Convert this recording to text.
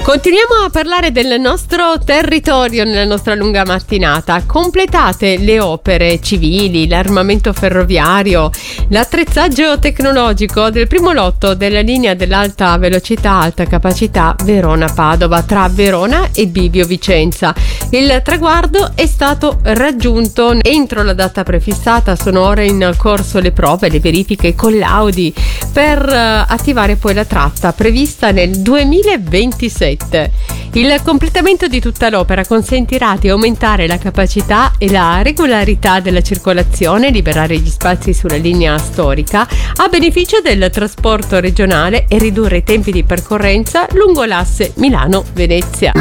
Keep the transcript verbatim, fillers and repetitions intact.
Continuiamo a parlare del nostro territorio nella nostra lunga mattinata. Completate le opere civili, l'armamento ferroviario, l'attrezzaggio tecnologico del primo lotto della linea dell'alta velocità, alta capacità Verona-Padova tra Verona e Bivio Vicenza. Il traguardo è stato raggiunto entro la data prefissata. Sono ora in corso le prove, le verifiche, i collaudi per attivare poi la tratta prevista nel duemilaventisette. Il completamento di tutta l'opera consentirà di aumentare la capacità e la regolarità della circolazione, liberare gli spazi sulla linea storica a beneficio del trasporto regionale e ridurre i tempi di percorrenza lungo l'asse Milano-Venezia.